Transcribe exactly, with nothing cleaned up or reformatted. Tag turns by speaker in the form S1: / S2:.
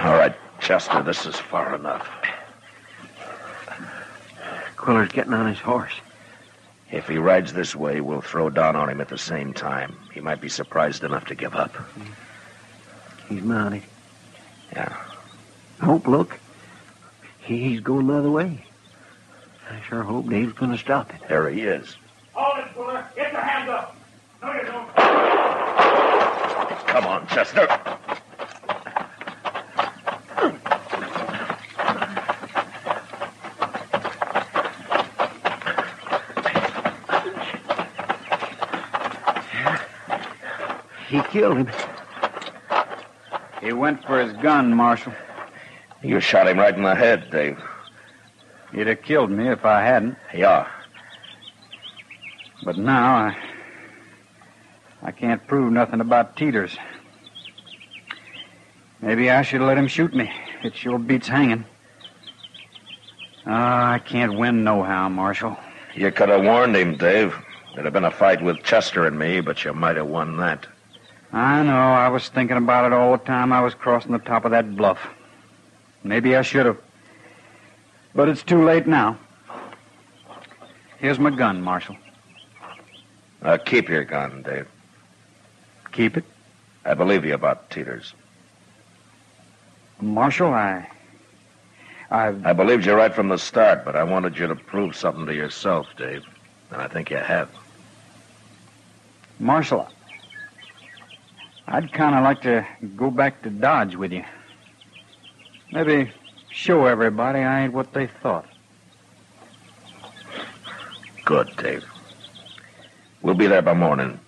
S1: All right, Chester, this is far enough.
S2: Quiller's getting on his horse.
S1: If he rides this way, we'll throw down on him at the same time. He might be surprised enough to give up.
S2: He's mounted.
S1: Yeah.
S2: Hope, look. He, he's going the other way. I sure hope Dave's going to stop it.
S1: There he is.
S3: Hold it, Quiller. Get your hands up. No, you don't.
S1: Come on, Chester.
S2: He killed him.
S4: He went for his gun, Marshal.
S1: You shot him right in the head, Dave.
S4: He'd have killed me if I hadn't.
S1: Yeah.
S4: But now I... I can't prove nothing about Teeters. Maybe I should let him shoot me. It sure beats hanging. Ah, I can't win nohow, Marshal.
S1: You could have warned him, Dave. There'd have been a fight with Chester and me, but you might have won that.
S4: I know. I was thinking about it all the time I was crossing the top of that bluff. Maybe I should have. But it's too late now. Here's my gun, Marshal.
S1: Uh, keep your gun, Dave.
S4: Keep it?
S1: I believe you about Teeters.
S4: Marshal, I... I...
S1: I believed you right from the start, but I wanted you to prove something to yourself, Dave. And I think you have.
S4: Marshal, I'd kind of like to go back to Dodge with you. Maybe show everybody I ain't what they thought.
S1: Good, Dave. We'll be there by morning.